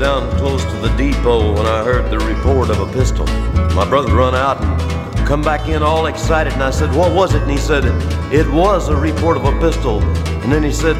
down close to the depot when I heard the report of a pistol. My brother run out and come back in all excited, and I said, "What was it?" And he said, "It was a report of a pistol." And then he said,